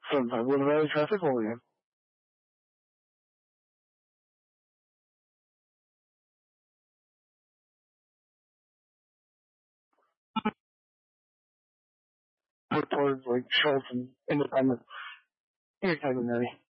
Sometimes with a very traffic volume. Put towards like Schultz and Independent. Irritating me.